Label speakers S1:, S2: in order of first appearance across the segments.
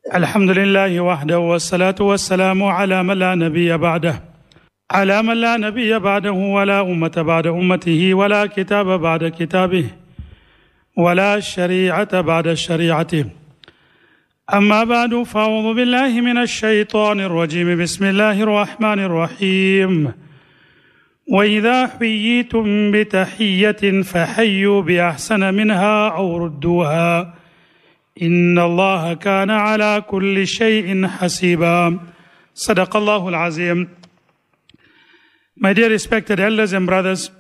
S1: الحمد لله وحده والصلاة والسلام على من لا نبي بعده على من لا نبي بعده ولا أمة بعد أمته ولا كتاب بعد كتابه ولا شريعة بعد شريعته أما بعد فأعوذ بالله من الشيطان الرجيم بسم الله الرحمن الرحيم وإذا حييتم بتحية فحيوا بأحسن منها أو ردوها إن الله كان على كل شيء حسيبا صدق الله العظيم. My dear respected elders and brothers,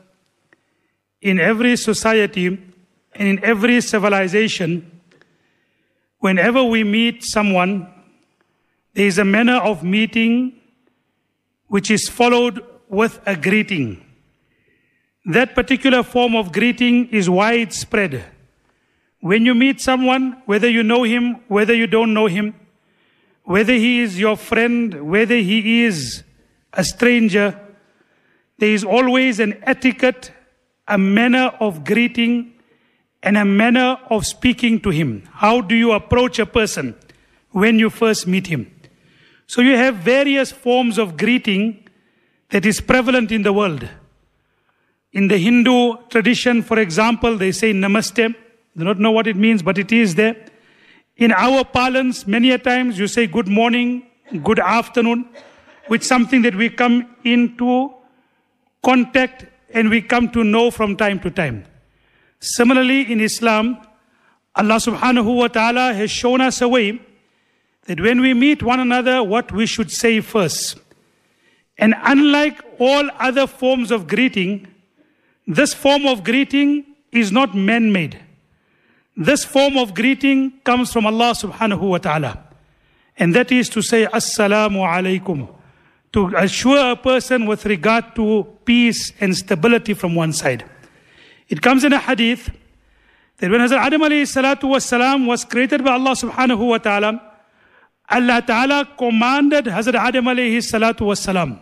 S1: in every society and in every civilization, whenever we meet someone, there is a manner of meeting which is followed with a greeting. That particular form of greeting is widespread. When you meet someone, whether you know him, whether you don't know him, whether he is your friend, whether he is a stranger, there is always an etiquette, a manner of greeting, and a manner of speaking to him. How do you approach a person when you first meet him? So you have various forms of greeting that is prevalent in the world. In the Hindu tradition, for example, they say namaste. I do not know what it means, but it is there. In our parlance, many a times you say good morning, good afternoon, with something that we come into contact and we come to know from time to time. Similarly, in Islam, Allah subhanahu wa ta'ala has shown us a way that when we meet one another, what we should say first. And unlike all other forms of greeting, this form of greeting is not man-made. This form of greeting comes from Allah subhanahu wa ta'ala. And that is to say, Assalamu alaikum, to assure a person with regard to peace and stability from one side. It comes in a hadith that when Hazrat Adam alayhi salatu wasalam was created by Allah subhanahu wa ta'ala, Allah ta'ala commanded Hazrat Adam alayhi salatu wasalam,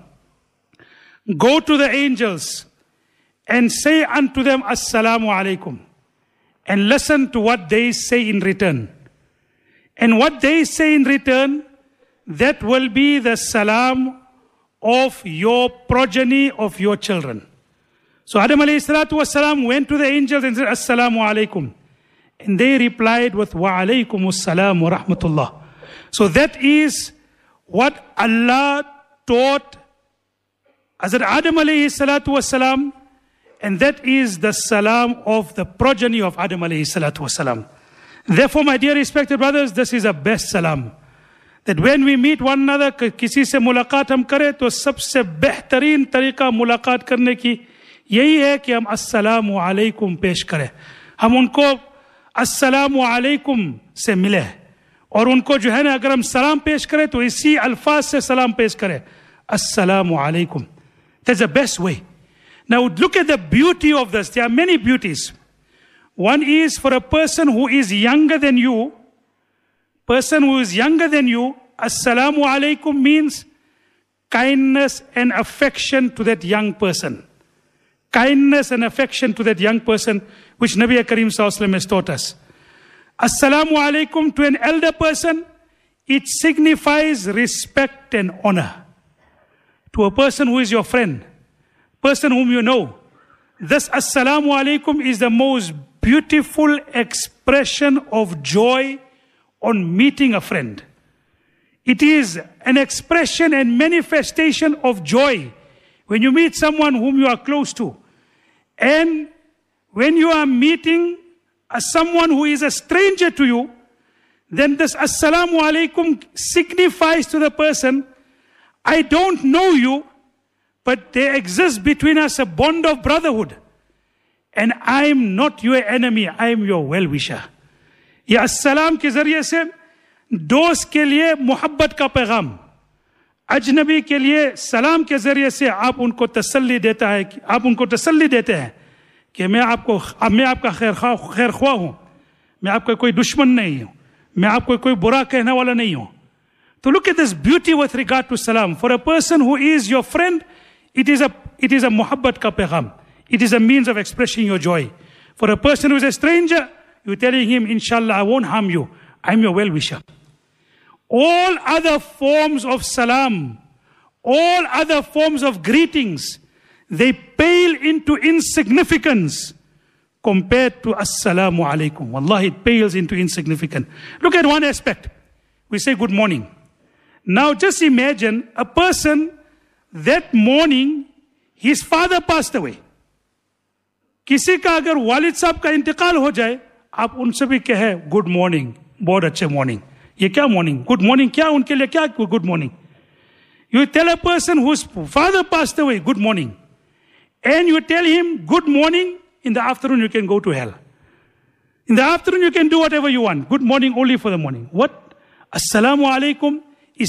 S1: go to the angels and say unto them, Assalamu alaikum, and listen to what they say in return. And what they say in return, that will be the salam of your progeny, of your children. So Adam alayhi salatu wasalam went to the angels and said, Assalamu alaikum. And they replied with, Wa alaykum assalam wa rahmatullah. So that is what Allah taught Hazrat Adam alayhi salatu wasalam, and that is the salam of the progeny of Adam alayhi salatu wasalam. Therefore, my dear respected brothers, this is a best salam. That when we meet one another, किसी से मुलाकात हम करें तो सबसे बेहतरीन तरीका मुलाकात करने की यही है कि हम अस्सलामु अलैकुम पेश करें. हम उनको अस्सलामु अलैकुम से मिले और उनको जो है ना अगर हम सलाम पेश करें तो इसी अल्फाज से सलाम पेश करें, अस्सलामु अलैकुम. That's the best way. Now look at the beauty of this. There are many beauties. One is for a person who is younger than you, Assalamu alaikum means kindness and affection to that young person. Kindness and affection to that young person, which Nabi Karim Sallallahu Alaihi Wasallam has taught us. Assalamu alaikum to an elder person, it signifies respect and honor. To a person who is your friend, person whom you know, this Assalamu alaikum is the most beautiful expression of joy on meeting a friend. It is an expression and manifestation of joy when you meet someone whom you are close to. And when you are meeting someone who is a stranger to you, then this Assalamu alaikum signifies to the person, I don't know you, but there exists between us a bond of brotherhood. And I am not your enemy, I am your well-wisher. ये अस्सलाम के जरिए से दोस्त के लिए मोहब्बत का पैगाम, अजनबी के लिए सलाम के जरिए से आप उनको तसल्ली देता है, आप उनको तसल्ली देते हैं कि मैं आपका खैर ख्वाह हूँ, मैं आपका कोई दुश्मन नहीं हूँ, मैं आपको कोई बुरा कहने वाला नहीं हूँ. So look at this beauty with regard to salam. For a person who is your friend, it is a muhabbat ka pagham. It is a means of expressing your joy. For a person who is a stranger, you're telling him, inshallah, I won't harm you. I'm your well-wisher. All other forms of salam, all other forms of greetings, they pale into insignificance compared to Assalamu alaikum. Wallahi, it pales into insignificance. Look at one aspect. We say good morning. Now just imagine a person that morning, his father passed away. किसी का अगर वालिद साहब का इंतकाल हो जाए, आप उनसे भी कहे गुड मॉर्निंग, बहुत अच्छे मॉर्निंग. ये क्या मॉर्निंग? गुड मॉर्निंग क्या उनके लिए क्या good morning? You tell a person whose father passed away, good morning. And you tell him good morning, in the afternoon you can go to hell. In the afternoon you can do whatever you want. Good morning only for the morning. What? Assalamu alaikum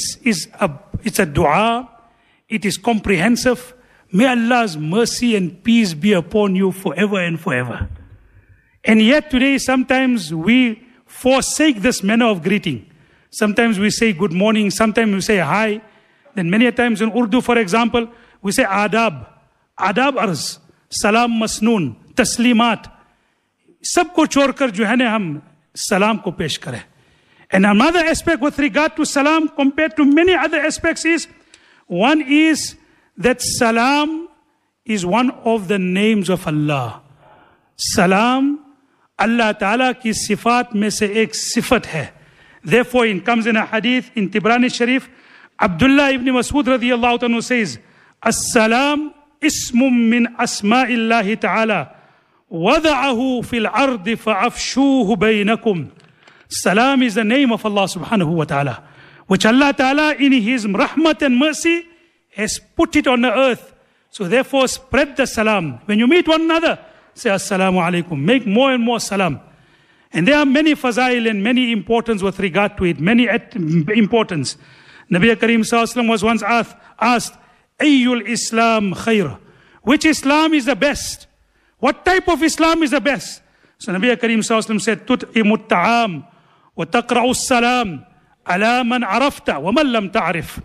S1: it's a dua. It is comprehensive. May Allah's mercy and peace be upon you forever and forever. And yet today sometimes we forsake this manner of greeting. Sometimes we say good morning, sometimes we say hi. Then many times in Urdu, for example, we say adab. Adab arz, salam masnoon, taslimat. सबको छोड़कर जो है ना हम सलाम को पेश करें. And another aspect with regard to salam compared to many other aspects is, one is that salam is one of the names of Allah. Salam, Allah Ta'ala ki sifat mein se ek sifat hai. Therefore, it comes in a hadith in Tibrani Sharif, Abdullah ibn Mas'ud radiyallahu anhu says, As-salam ismum min asma'illahi ta'ala, wada'ahu fil ardi fa'afshuhu baynakum. Salam is the name of Allah subhanahu wa ta'ala, which Allah Ta'ala in His rahmat and mercy has put it on the earth. So therefore spread the salam. When you meet one another, say assalamu alaikum. Make more and more salam. And there are many fazail and many importance with regard to it. Many importance. Nabi Kareem Sallallahu Alaihi Wasallam was once asked, Ayyul Islam khair? Which Islam is the best? What type of Islam is the best? So Nabi Kareem Sallallahu Alaihi Wasallam said, Tut'imut ta'am wa taqra'u salam ala man arafta wa man lam ta'rif.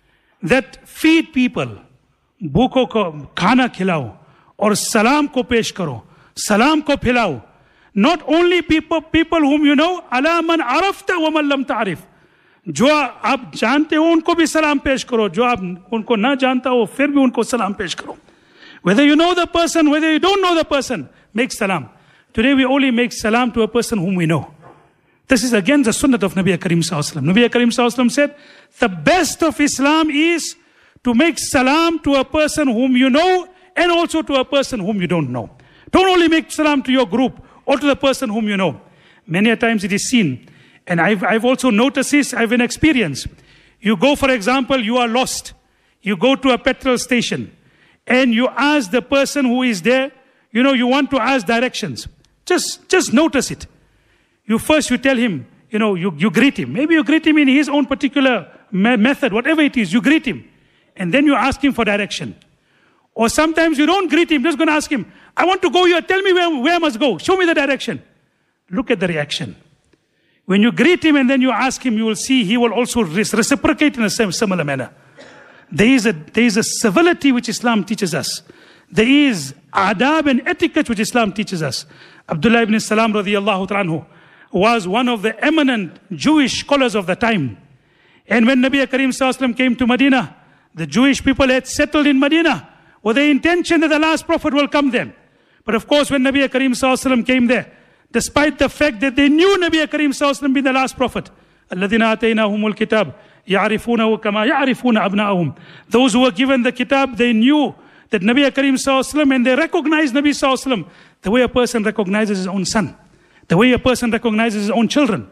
S1: That feed people, भूखों को खाना खिलाओ और सलाम को पेश करो, सलाम को फैलाओ. Not only people whom you know, ala man arafta wa man lam ta'rif. जो आप जानते हो उनको भी सलाम पेश करो, जो आप उनको ना जानता हो फिर भी उनको सलाम पेश करो. Whether you know the person, whether you don't know the person, make salam. Today we only make salam to a person whom we know. This is again the sunnah of Nabi Kareem Sallallahu Alaihi Wasallam. Nabi Kareem Sallallahu Alaihi Wasallam said, the best of Islam is to make salam to a person whom you know and also to a person whom you don't know. Don't only make salam to your group or to the person whom you know. Many a times it is seen, and I've also noticed this, I have an experience. You go, for example, you are lost. You go to a petrol station and you ask the person who is there, you want to ask directions. Just notice it. You tell him, you greet him. Maybe you greet him in his own particular method, whatever it is, you greet him. And then you ask him for direction. Or sometimes you don't greet him, just going to ask him, I want to go here, tell me where I must go, show me the direction. Look at the reaction. When you greet him and then you ask him, you will see he will also reciprocate in a similar manner. There is a civility which Islam teaches us. There is adab and etiquette which Islam teaches us. Abdullah ibn Salam radiyallahu anhu was one of the eminent Jewish scholars of the time. And when Nabi Kareem Sallallahu Alaihi Wasallam came to Medina, the Jewish people had settled in Medina with the intention that the last prophet will come there. But of course, when Nabi Kareem Sallallahu Alaihi Wasallam came there, despite the fact that they knew Nabi Kareem Sallallahu Alaihi Wasallam be the last prophet, الَّذِينَ آتَيْنَاهُمُ الْكِتَابِ يَعْرِفُونَهُ كَمَا يَعْرِفُونَ أَبْنَاءَهُم. Those who were given the kitab, they knew that Nabi Kareem Sallallahu Alaihi Wasallam, and they recognized Nabi Sallallahu Alaihi Wasallam the way a person recognizes his own son, the way a person recognizes his own children.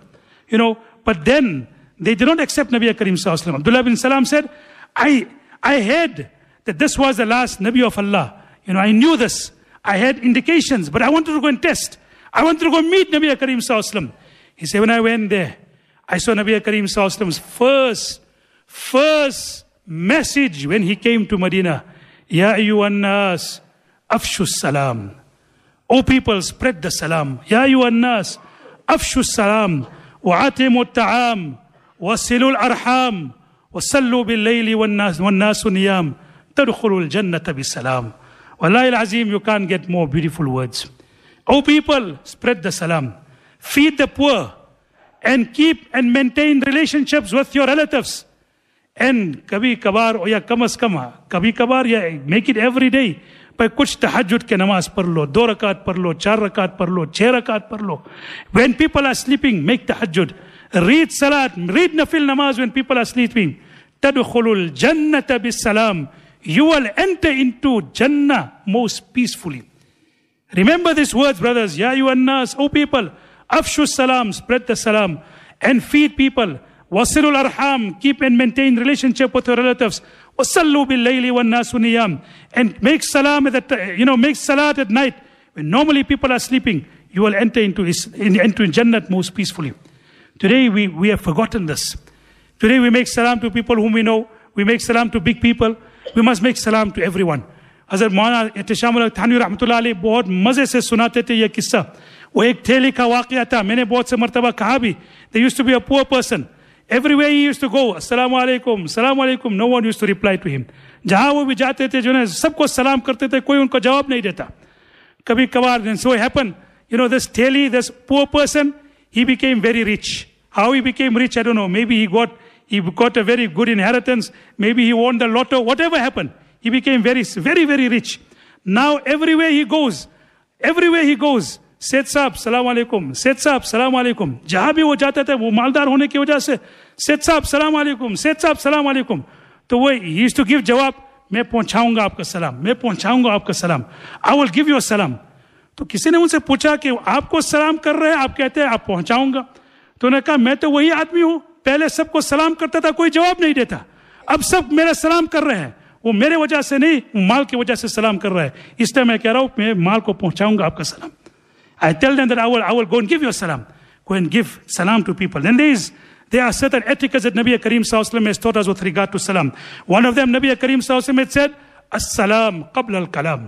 S1: But then they did not accept Nabi Kareem Sallallahu Alaihi Wasallam. Abdullah bin Salam said, I heard that this was the last Nabi of Allah. I knew this. I had indications, but I wanted to go and test. I wanted to go meet Nabi Kareem Sallallahu Alaihi Wasallam. He said, when I went there, I saw Nabi Kareem Sallallahu Alaihi Wasallam's first message when he came to Medina. Ya ayyuhan nas, afshu salam. O people, spread the salam. Ya ayyuhan nas, afshu salam. Wa'atimu ta'am. Wasilu al-arham. Wasallu bil-layli wan-nasu niyam. Tadkhulu al-jannata bis-salam. Wallahi al-azim, you can't get more beautiful words. O people, spread the salam. Feed the poor. and keep and maintain relationships with your relatives. And kabhi kabar or ya kamas kama, kabhi kabar ya make it every day. By kuch tahajjud ke namaz par lo, 2 rakat par lo, 4 rakat par lo, 6 rakat par lo. When people are sleeping, make tahajjud. Read salat, read nafil namaz when people are sleeping. Tadkhulul jannata bis salam. You will enter into Jannah most peacefully. Remember these words, brothers. Ya ayyuhan nas, O people, afshu salam, spread the salam, and feed people. Wasilul arham, keep and maintain relationship with your relatives. Wasallu bil layli wan nasu niyam, and make salam make salat at night when normally people are sleeping. You will enter into Jannah most peacefully. Today we have forgotten this. Today we make salam to people whom we know. We make salam to big people. We must make salam to everyone. Hazrat Maulana Ihtishamul Haq Thanvi Rahmatullah Alayhi बहुत मजे से सुनाते थे ये किस्सा. वो एक ठेले का वाक़या था. मैंने बहुत से मर्तबा कहा भी. There used to be a poor person. Everywhere he used to go, Assalamu alaikum, Assalamu alaikum. No one used to reply to him. जहाँ वो भी जाते थे, जो है सबको सलाम करते थे, कोई उनको जवाब नहीं देता. कभी कभार, and so it happened. This theli, this poor person, he became very rich. How he became rich, I don't know. Maybe he got a very good inheritance. Maybe he won the lotto. Whatever happened, he became very, very, very rich. Now everywhere he goes, Seth Saab, Salaam Alaikum, Seth Saab, Salaam Alaikum. जहाँ भी वो जाता था, वो मालदार होने की वजह से, Seth Saab, Salaam Alaikum, Seth Saab, Salaam Alaikum. तो वो he used to give जवाब, मैं पहुँचाऊंगा आपका सलाम, मैं पहुँचाऊंगा आपका सलाम. I will give you a salam. तो किसी ने उनसे पूछा कि आपको सलाम कर रहे हैं, आप कहते हैं आप पहुँचाऊंगा. तो उन्होंने कहा मैं तो वही आदमी हूँ, पहले सबको सलाम करता था, कोई जवाब नहीं देता. अब सब मेरा सलाम कर रहे हैं. वो मेरे वजह से नहीं, माल की वजह से सलाम कर रहा है. इसलिए मैं कह रहा हूँ, मैं माल को पहुँचाऊंगा आपका सलाम. I tell them that I will go and give you a salam. Go and give salam to people. Then there are certain etiquettes that Nabi Kareem Sallallahu Alaihi Wasallam has taught us with regard to salam. One of them, Nabi Kareem Sallallahu Alaihi Wasallam had said, As-salam qabla al-kalam.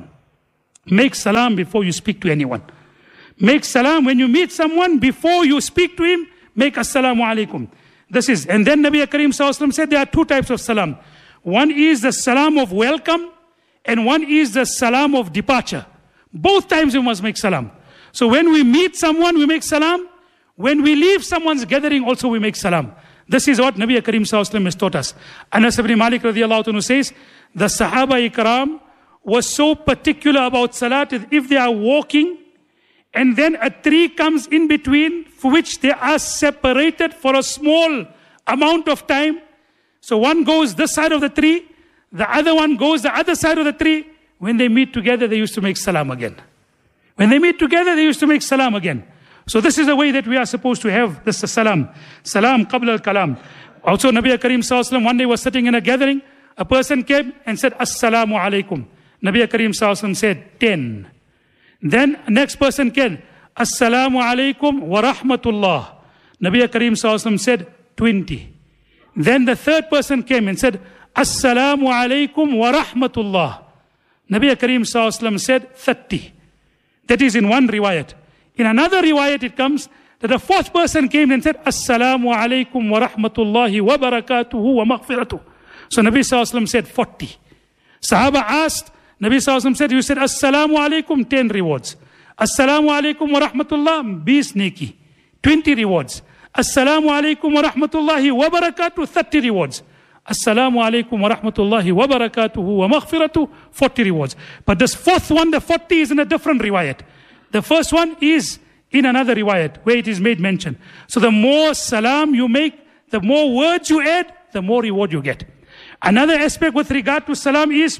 S1: Make salam before you speak to anyone. Make salam when you meet someone, before you speak to him, make assalamu alaikum. And then Nabi Kareem Sallallahu Alaihi Wasallam said there are 2 types of salam. One is the salam of welcome, and one is the salam of departure. Both times you must make salam. So when we meet someone, we make salam. When we leave someone's gathering, also we make salam. This is what Nabi Kareem Sallallahu Alaihi Wasallam has taught us. Anas ibn Malik radiyallahu anhu says, the Sahaba Ikram was so particular about salat that if they are walking, and then a tree comes in between, for which they are separated for a small amount of time. So one goes this side of the tree, the other one goes the other side of the tree. When they meet together, they used to make salam again. When they meet together, they used to make salam again. So this is the way that we are supposed to have this salam. Salam qabla al-kalam. Also Nabi Kareem Sallallahu Alaihi Wasallam one day was sitting in a gathering. A person came and said, Assalamu alaikum. Nabi Kareem Sallallahu Alaihi Wasallam said, 10. Then next person came, Assalamu alaikum wa rahmatullah. Nabi Kareem Sallallahu Alaihi Wasallam said, 20. Then the third person came and said, Assalamu alaikum wa rahmatullah. Nabi Kareem Sallallahu Alaihi Wasallam said, 30. That is in one riwayat. In another riwayat it comes that the fourth person came and said, Assalamu alaikum wa rahmatullahi wa barakatuhu wa maghfiratuh. So Nabi Sallallahu Alaihi Wasallam said 40. Sahaba asked, Nabi Sallallahu Alaihi Wasallam said, you said Assalamu alaikum, 10 rewards. Assalamu alaikum wa rahmatullah, 20 neki, 20 rewards. Assalamu alaikum wa rahmatullahi wa barakatuh, 30 rewards. Assalamu alaikum wa rahmatullahi wa barakatuhu wa maghfiratuh, 40 rewards. But this fourth one, the 40 is in a different riwayat. The first one is in another riwayat where it is made mention. So the more salam you make, the more words you add, the more reward you get. Another aspect with regard to salam is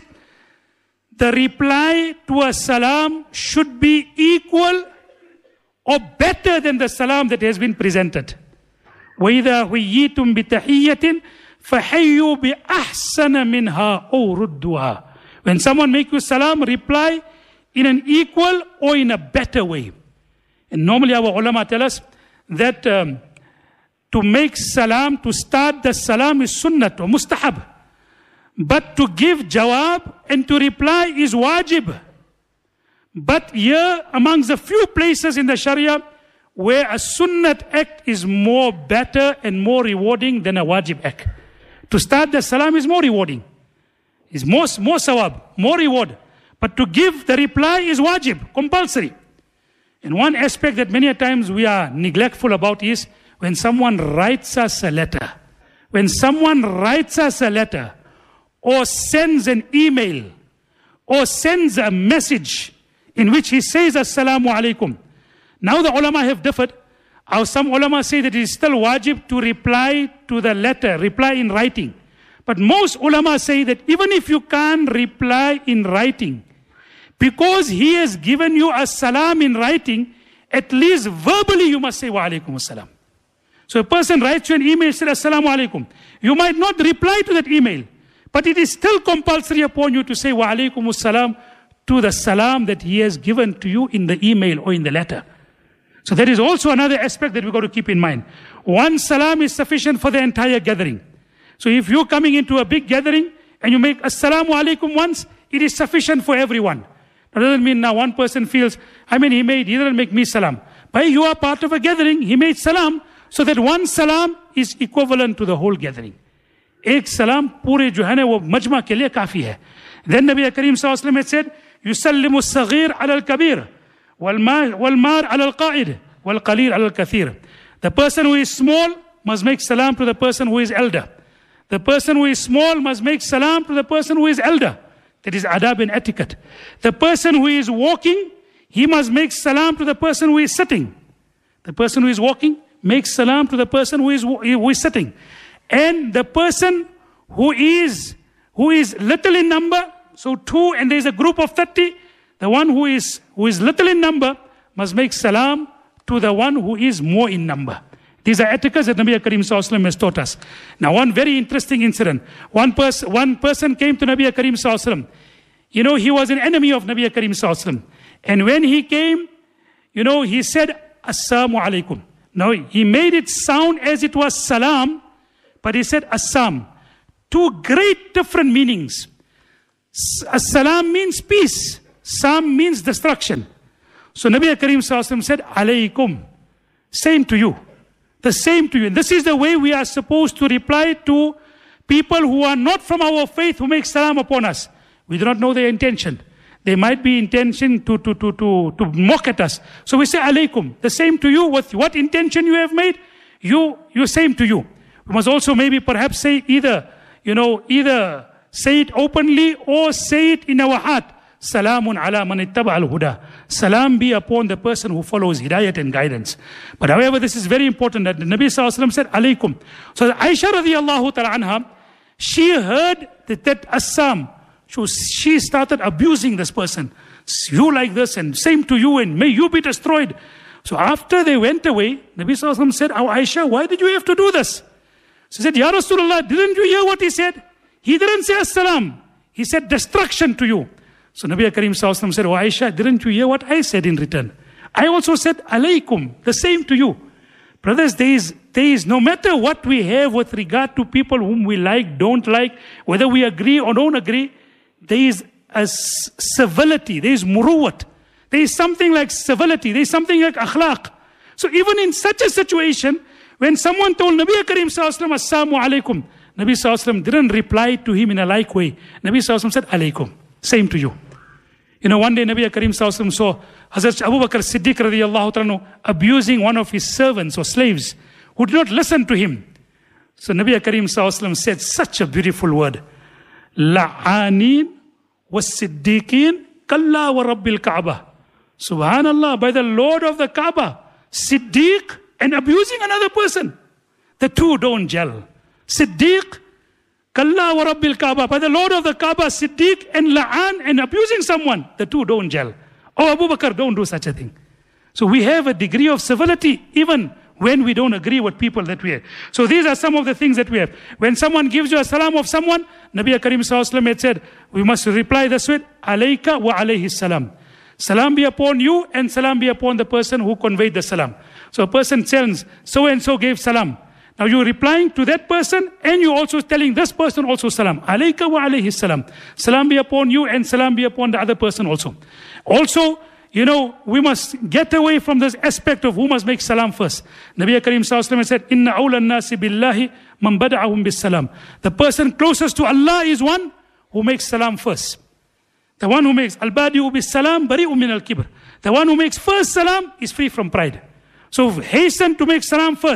S1: the reply to a salam should be equal or better than the salam that has been presented. وَإِذَا حُيِّيتُم بِتَحِيَّةٍ فَحَيُّوا بِأَحْسَنَ مِنْهَا أَوْ رُدُّهَا. When someone makes you salam, reply in an equal or in a better way. And normally our ulama tell us that to make salam, to start the salam is sunnat or mustahab. But to give jawab and to reply is wajib. But here amongst the few places in the Sharia where a sunnat act is more better and more rewarding than a wajib act. To start the salam is more rewarding. Is more sawab, more reward. But to give the reply is wajib, compulsory. And one aspect that many a times we are neglectful about is when someone writes us a letter, when someone writes us a letter, or sends an email, or sends a message in which he says Assalamu alaikum. Now the ulama have differed. Some ulama say that it is still wajib to reply to the letter, reply in writing. But most ulama say that even if you can't reply in writing, because he has given you a salam in writing, at least verbally you must say wa alaikum assalam. So a person writes you an email, says Assalamu alaikum. You might not reply to that email, but it is still compulsory upon you to say wa alaikum assalam to the salam that he has given to you in the email or in the letter. So that is also another aspect that we've got to keep in mind. One salam is sufficient for the entire gathering. So if you're coming into a big gathering and you make Assalamu alaikum once, it is sufficient for everyone. That doesn't mean now one person feels, he didn't make me salam. But you are part of a gathering, he made salam, so that one salam is equivalent to the whole gathering. Ek salam pure jo hai na wo majma ke liye kafi hai. Then Nabi Kareem sallallahu alaihi wasallam had said, yusallimu as-saghir ala al-kabir, wal-mar ala al-qa'id, wal-qalil ala al-kathir. The person who is small must make salam to the person who is elder. The person who is small must make salam to the person who is elder. That is adab and etiquette. The person who is walking, he must make salam to the person who is sitting. The person who is walking makes salam to the person who is sitting. And the person who is little in number, so 2 and there is a group of 30, the one who is little in number must make salam to the one who is more in number. These are etiquettes that Nabi Kareem Sallallahu Alaihi Wasallam has taught us. Now one very interesting incident. One person came to Nabi Kareem Sallallahu Alaihi Wasallam. He was an enemy of Nabi Kareem Sallallahu Alaihi Wasallam. And when he came, he said, Assalamu alaikum. Now he made it sound as it was salam, but he said assam. 2 great different meanings. As-salam means peace. Sam means destruction. So Nabi Kareem Sallallahu Alaihi Wasallam said, alaikum. Same to you. The same to you. And this is the way we are supposed to reply to people who are not from our faith, who make salam upon us. We do not know their intention. They might be intention to mock at us. So we say alaikum. The same to you. With what intention you have made, you same to you. We must also maybe perhaps say either say it openly or say it in our heart. Salamun ala man ittaba al-huda. Salam be upon the person who follows hidayat and guidance. But however, this is very important that the Nabi Sallallahu Alaihi Wasallam said alaikum. So Aisha radiyallahu ta'ala anha, she heard that assam. So she started abusing this person. You like this and same to you and may you be destroyed. So after they went away, Nabi Sallallahu Alaihi Wasallam said, oh Aisha, why did you have to do this? She said, Ya Rasulullah, didn't you hear what he said? He didn't say assalam. He said destruction to you. So Nabi Kareem Sallallahu Alaihi Wasallam said, oh Aisha, didn't you hear what I said in return? I also said alaikum, the same to you. Brothers, there is no matter what we have with regard to people whom we like, don't like, whether we agree or don't agree, there is a civility, there is muruwat. There is something like civility, there is something like akhlaq. So even in such a situation, when someone told Nabi Kareem Sallallahu Alaihi Wasallam, Assalamu alaikum, Nabi Sallallahu Alaihi Wasallam didn't reply to him in a like way. Nabi Sallallahu Alaihi Wasallam said, alaikum, same to you. One day Nabi Kareem Sallallahu Alaihi Wasallam saw Hazrat Abu Bakr Siddiq radiyallahu ta'ala abusing one of his servants or slaves who did not listen to him. So Nabi Kareem Sallallahu Alaihi Wasallam said such a beautiful word. La'anin was Siddiqeen kalla wa rabbil Kaaba. Subhanallah, by the Lord of the Kaaba, Siddiq and abusing another person. The two don't gel. Siddiq, kalla wa rabbil Kaaba, by the Lord of the Kaaba, Siddiq and la'an and abusing someone. The two don't gel. Oh, Abu Bakr, don't do such a thing. So we have a degree of civility even when we don't agree with people that we have. So these are some of the things that we have. When someone gives you a salam of someone, Nabi Kareem Sallallahu Alaihi Wasallam had said, we must reply this way, alayka wa alayhi salam. Salam be upon you and salam be upon the person who conveyed the salam. So a person tells, so and so gave salam. Now you're replying to that person and you're also telling this person also salam. Alayka wa alayhi salam. Salam be upon you and salam be upon the other person also. Also, we must get away from this aspect of who must make salam first. Nabi Kareem Sallallahu Alaihi Wasallam said, Inna awla nasi billahi man bada'ahum bis salam. The person closest to Allah is one who makes salam first. The one who makes al-badi'u bis salam bari'u min al-kibr. The one who makes first salam is free from pride. So hasten to make salam first.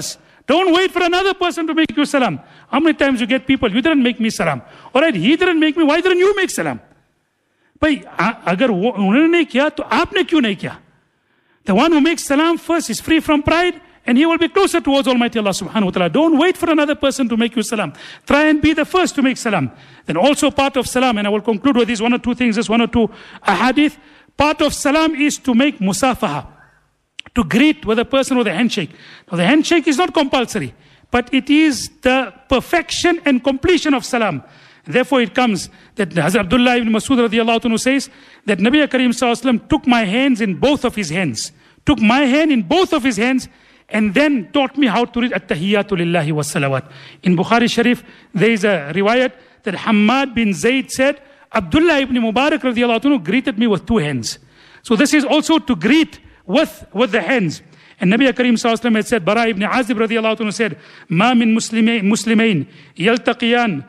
S1: Don't wait for another person to make you salam. How many times you get people, you didn't make me salam. Alright, he didn't make me, why didn't you make salam? Bhai, agar unhone nahi kiya, to aapne kyun nahi kiya? The one who makes salam first is free from pride, and he will be closer towards Almighty Allah subhanahu wa ta'ala. Don't wait for another person to make you salam. Try and be the first to make salam. Then also part of salam, and I will conclude with these one or two things, just one or two ahadith. Part of salam is to make musafaha, to greet with a person with a handshake. Now the handshake is not compulsory, but it is the perfection and completion of salam. Therefore it comes that Hazrat Abdullah ibn Masud radiallahu anhu says that Nabi Karim sallallahu alaihi wasallam took my hands in both of his hands. Took my hand in both of his hands and then taught me how to read at-tahiyyatu lillahi wa salawat. In Bukhari Sharif, there is a riwayat that Hammad bin Zayd said, Abdullah ibn Mubarak radiallahu anhu greeted me with two hands. So this is also to greet with the hands. And Nabi Karim sallallahu alaihi wasallam had said, Bara ibn Azib radiallahu anhu said, Ma min muslimain yaltaqiyan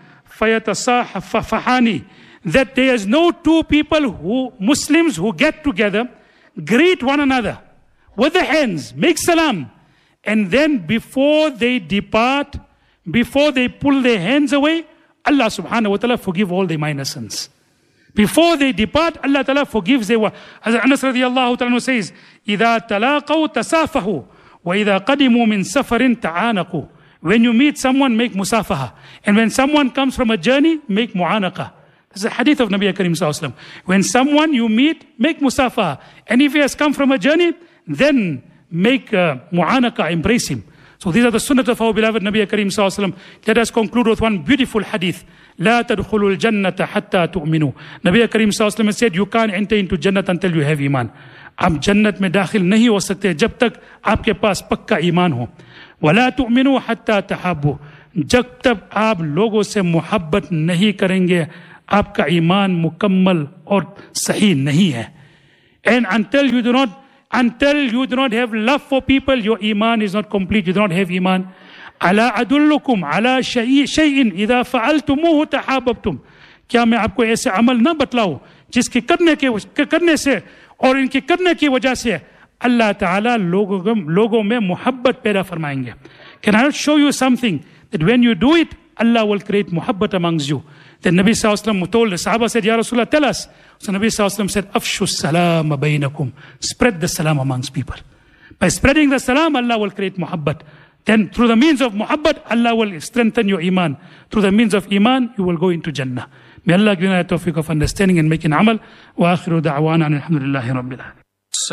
S1: fayatasahafahani, that there is no two people Muslims who get together, greet one another with the hands, make salam, and then before they depart, before they pull their hands away, Allah subhanahu wa ta'ala forgive all their minor sins. Before they depart, Allah ta'ala forgives their... As Anas radiallahu ta'ala says, إِذَا تَلَاقَوْا تَسَافَهُ وَإِذَا قَدِمُوا مِنْ سَفَرٍ تَعَانَقُوا. When you meet someone, make musafaha. And when someone comes from a journey, make mu'anaqa. This is a hadith of Nabi Karim sallallahu alaihi wasallam. When someone you meet, make musafaha. And if he has come from a journey, then make mu'anaqa, embrace him. So these are the sunnah of our beloved Nabi Karim sallallahu alaihi wasallam. Let us conclude with one beautiful hadith. لا تدخلوا الجنة حتى تؤمنوا. Nabi Karim sallallahu alaihi wasallam said, you can't enter into Jannat until you have iman. आप जन्नत में दाखिल नहीं हो सकते जब तक आपके पास पक्का ईमान हो. वला तुमिनु हत्ता तहाब्बु. जब तक आप लोगों से मोहब्बत नहीं करेंगे, आपका ईमान मुकम्मल और सही नहीं है. And until you do not have love for people, your iman is not complete. You do not have iman. अला अदुल्लुकुम अला शैइन इज़ा फ़अल्तुमूहु तहाब्बतुम. क्या मैं आपको ऐसे अमल न बतलाऊं जिसके करने से और इनके करने की वजह से अल्लाह ताला लोगों में मोहब्बत पैदा फरमाएंगे. Can I show you something that when you do it, Allah will create muhabbat amongst you? Then Nabi sallallahu alaihi wasallam told the Sahaba, said, Ya Rasulullah, tell us. So Nabi sallallahu alaihi wasallam said, Afshu salam bainakum. Spread the salam amongst people. By spreading the salam, Allah will create muhabbat. Then through the means of muhabbat, Allah will strengthen your iman. Through the means of iman, you will go into Jannah. May Allah give us the tawfiq of understanding and making amal. Wa akhiru da'wana alhamdulillahi rabbil alamin.